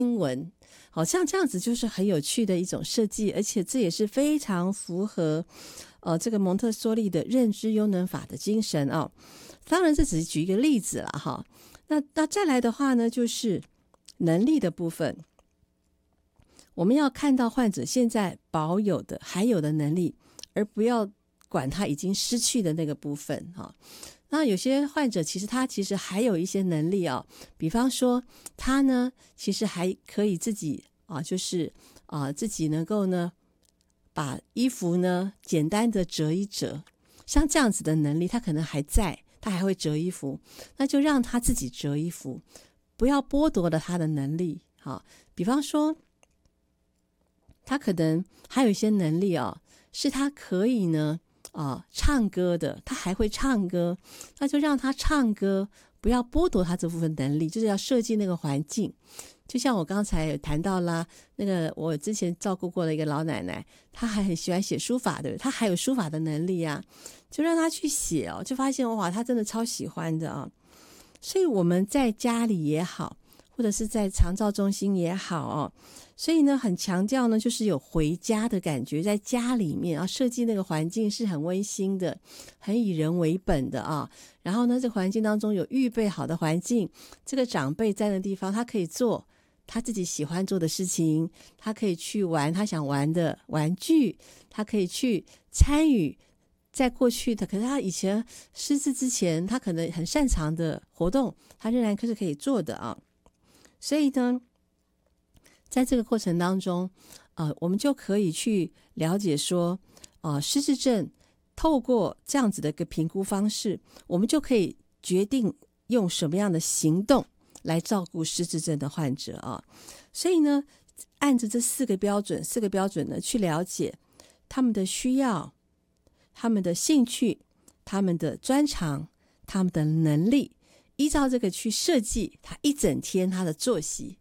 英文。好像这样子就是很有趣的一种设计，而且这也是非常符合这个蒙特梭利的认知优能法的精神哦。当然这只是举一个例子了哈。那再来的话呢，就是能力的部分，我们要看到患者现在保有的还有的能力，而不要管他已经失去的那个部分哈。那有些患者其实还有一些能力啊，比方说他呢其实还可以自己就是自己能够呢把衣服呢简单的折一折，像这样子的能力他可能还在，他还会折衣服，那就让他自己折衣服，不要剥夺了他的能力。好，比方说他可能还有一些能力是他可以呢唱歌的，他还会唱歌，那就让他唱歌，不要剥夺他这部分能力，就是要设计那个环境。就像我刚才有谈到啦，那个我之前照顾过的一个老奶奶，她还很喜欢写书法的，她还有书法的能力啊，就让她去写就发现哇，她真的超喜欢的啊。所以我们在家里也好，或者是在长照中心也好所以呢很强调呢就是有回家的感觉，在家里面设计那个环境是很温馨的，很以人为本的然后呢这个环境当中有预备好的环境，这个长辈在那地方他可以做他自己喜欢做的事情，他可以去玩他想玩的玩具，他可以去参与在过去的可是他以前失智之前他可能很擅长的活动，他仍然是可以做的所以呢在这个过程当中我们就可以去了解说失智症透过这样子的一个评估方式，我们就可以决定用什么样的行动来照顾失智症的患者所以呢按着这四个标准呢去了解他们的需要，他们的兴趣，他们的专长，他们的能力，依照这个去设计他一整天他的作息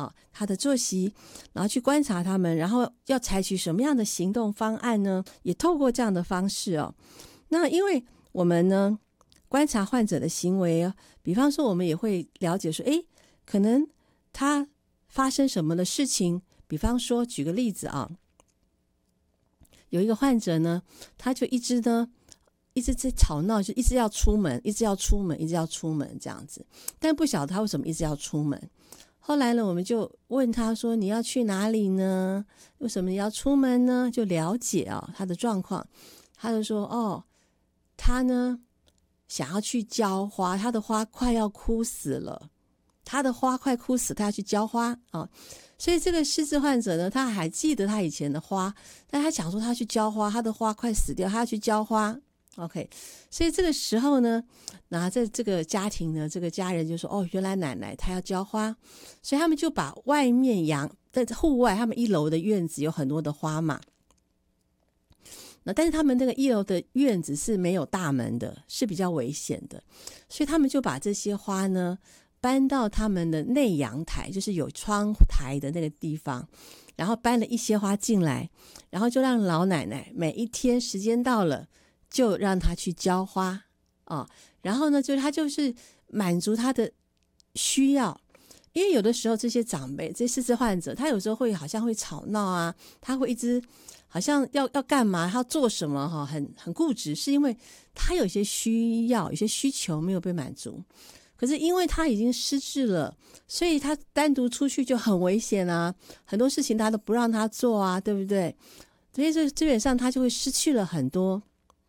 然后去观察他们，然后要采取什么样的行动方案呢，也透过这样的方式那因为我们呢观察患者的行为比方说我们也会了解说可能他发生什么的事情，比方说举个例子有一个患者呢，他就一直在吵闹，就一直要出门这样子，但不晓得他为什么一直要出门。后来呢我们就问他说你要去哪里呢，为什么你要出门呢，就了解他的状况。他就说他呢想要去浇花，他的花快要枯死了，他要去浇花所以这个失智患者呢，他还记得他以前的花，但他想说他去浇花，他的花快死掉，他要去浇花。OK， 所以这个时候呢，那在这个家庭呢，这个家人就说原来奶奶她要浇花，所以他们就把外面在户外他们1楼的院子有很多的花嘛，那但是他们那个1楼的院子是没有大门的，是比较危险的，所以他们就把这些花呢搬到他们的内阳台，就是有窗台的那个地方，然后搬了一些花进来，然后就让老奶奶每一天时间到了就让她去浇花然后呢他就是满足他的需要。因为有的时候这些长辈这些失智患者他有时候好像会吵闹他会一直好像要干嘛，他要做什么很固执，是因为他有些需要有些需求没有被满足，可是因为他已经失智了，所以他单独出去就很危险很多事情他都不让他做对不对？所以基本上他就会失去了很多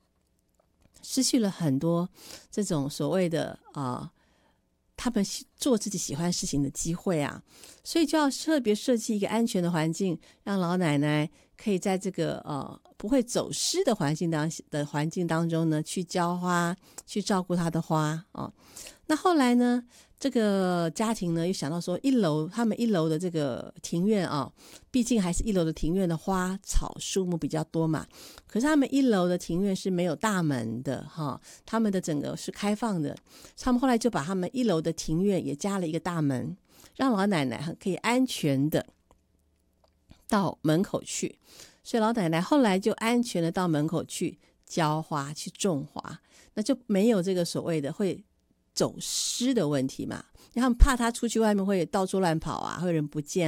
这种所谓的他们做自己喜欢事情的机会所以就要特别设计一个安全的环境，让老奶奶可以在这个不会走失的环境当中呢去浇花，去照顾她的花那后来呢这个家庭呢又想到说他们一楼的这个庭院毕竟还是1楼的庭院的花草树木比较多嘛，可是他们1楼的庭院是没有大门的他们的整个是开放的，他们后来就把他们1楼的庭院也加了一个大门，让老奶奶可以安全的到门口去，所以老奶奶后来就安全的到门口去浇花去种花，那就没有这个所谓的会走失的问题嘛，他们怕他出去外面会到处乱跑会人不见